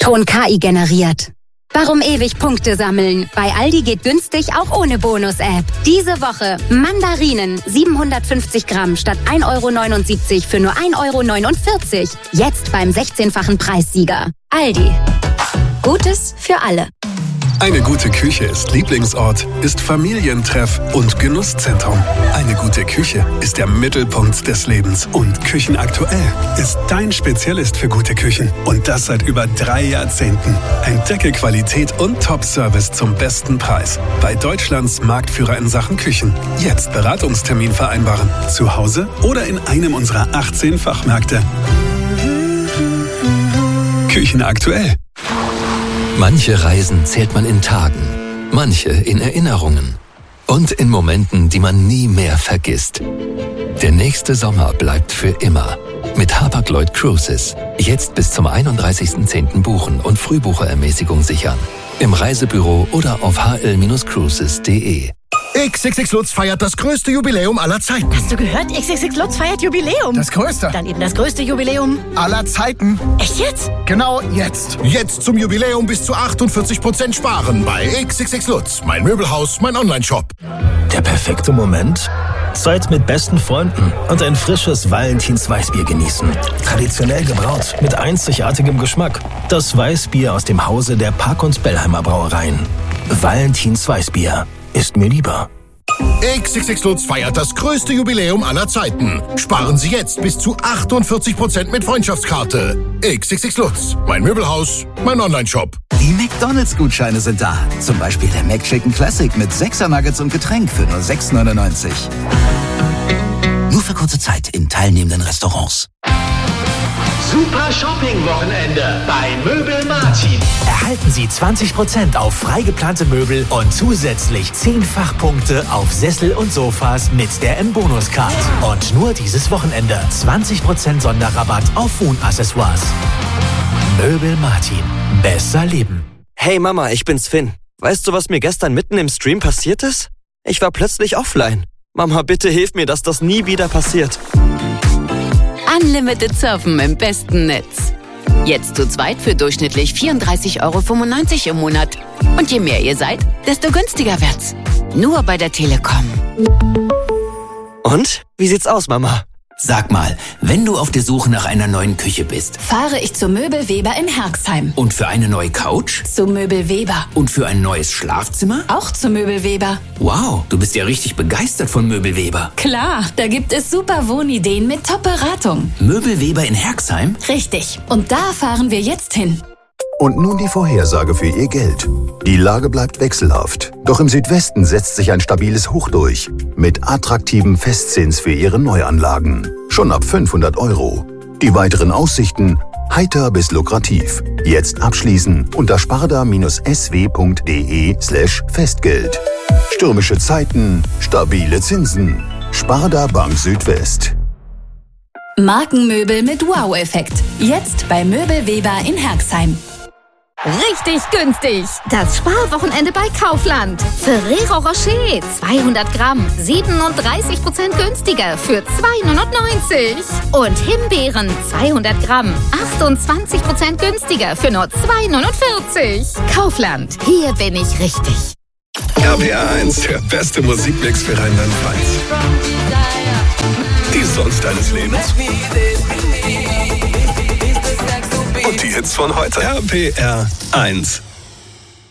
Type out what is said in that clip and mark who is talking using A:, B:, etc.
A: Ton KI generiert. Warum ewig Punkte sammeln? Bei Aldi geht günstig auch ohne Bonus-App. Diese Woche Mandarinen 750 Gramm statt 1,79 € für nur 1,49 €. Jetzt beim 16-fachen Preissieger. Aldi. Gutes für alle.
B: Eine gute Küche ist Lieblingsort, ist Familientreff und Genusszentrum. Eine gute Küche ist der Mittelpunkt des Lebens. Und Küchenaktuell ist dein Spezialist für gute Küchen. Und das seit über 3 Jahrzehnten. Entdecke Qualität und Top-Service zum besten Preis. Bei Deutschlands Marktführer in Sachen Küchen. Jetzt Beratungstermin vereinbaren. Zu Hause oder in einem unserer 18 Fachmärkte. Küchenaktuell.
C: Manche Reisen zählt man in Tagen, manche in Erinnerungen und in Momenten, die man nie mehr vergisst. Der nächste Sommer bleibt für immer. Mit Hapag-Lloyd Cruises. Jetzt bis zum 31.10. buchen und Frühbucherermäßigung sichern. Im Reisebüro oder auf hl-cruises.de.
D: XXX Lutz feiert das größte Jubiläum aller Zeiten.
E: Hast du gehört? XXX Lutz feiert Jubiläum.
D: Das größte.
E: Dann eben das größte Jubiläum
D: aller Zeiten.
E: Echt jetzt?
D: Genau jetzt. Jetzt zum Jubiläum bis zu 48% sparen bei XXX Lutz. Mein Möbelhaus, mein Online-Shop.
F: Der perfekte Moment? Zeit mit besten Freunden und ein frisches Valentins Weißbier genießen. Traditionell gebraut, mit einzigartigem Geschmack. Das Weißbier aus dem Hause der Park- und Bellheimer Brauereien. Valentins Weißbier ist mir lieber.
D: XXX Lutz feiert das größte Jubiläum aller Zeiten. Sparen Sie jetzt bis zu 48% mit Freundschaftskarte. XXX Lutz. Mein Möbelhaus, mein Online-Shop.
G: Die McDonald's-Gutscheine sind da. Zum Beispiel der McChicken Classic mit 6er Nuggets und Getränk für nur 6,99 €. Nur für kurze Zeit in teilnehmenden Restaurants.
H: Super Shopping-Wochenende bei Möbel Martin.
I: Erhalten Sie 20% auf freigeplante Möbel und zusätzlich 10 Fachpunkte auf Sessel und Sofas mit der M-Bonus-Card. Und nur dieses Wochenende 20% Sonderrabatt auf Wohnaccessoires. Möbel Martin. Besser leben.
J: Hey Mama, ich bin's Finn. Weißt du, was mir gestern mitten im Stream passiert ist? Ich war plötzlich offline. Mama, bitte hilf mir, dass das nie wieder passiert.
K: Unlimited Surfen im besten Netz. Jetzt zu zweit für durchschnittlich 34,95 € im Monat. Und je mehr ihr seid, desto günstiger wird's. Nur bei der Telekom.
J: Und? Wie sieht's aus, Mama?
G: Sag mal, wenn du auf der Suche nach einer neuen Küche bist,
A: Fahre ich zu Möbel Weber in Herxheim.
G: und für eine neue Couch
A: Zu Möbel Weber.
G: und für ein neues Schlafzimmer?
A: Auch zu Möbel Weber.
G: Wow, du bist ja richtig begeistert von Möbelweber.
A: Klar, da gibt es super Wohnideen mit Top-Beratung.
G: Möbelweber in Herxheim?
A: Richtig. Und da fahren wir jetzt hin.
L: Und nun die Vorhersage für Ihr Geld. Die Lage bleibt wechselhaft. Doch im Südwesten setzt sich ein stabiles Hoch durch. Mit attraktivem Festzins für Ihre Neuanlagen. Schon ab 500 €. Die weiteren Aussichten heiter bis lukrativ. Jetzt abschließen unter sparda-sw.de/Festgeld. Stürmische Zeiten, stabile Zinsen. Sparda Bank Südwest.
A: Markenmöbel mit Wow-Effekt. Jetzt bei Möbel Weber in Herxheim.
M: Richtig günstig. Das Sparwochenende bei Kaufland. Ferrero Rocher 200 Gramm 37% günstiger für 2,99 €. Und Himbeeren 200 Gramm 28% günstiger für nur 2,49 €. Kaufland, hier bin ich richtig.
B: RPR 1, der beste Musikmix für Rheinland-Pfalz. Die Songs deines Lebens. Und die Hits von heute. RPR 1.